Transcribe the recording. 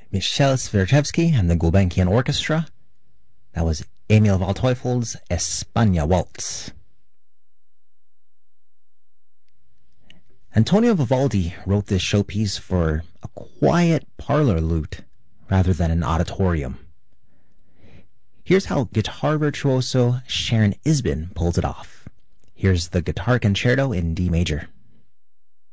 Michel Sverchevsky and the Gulbenkian Orchestra. That was Emil Waldteufel's España Waltz. Antonio Vivaldi wrote this showpiece for a quiet parlor lute rather than an auditorium. Here's how guitar virtuoso Sharon Isbin pulls it off. Here's the Guitar Concerto in D major.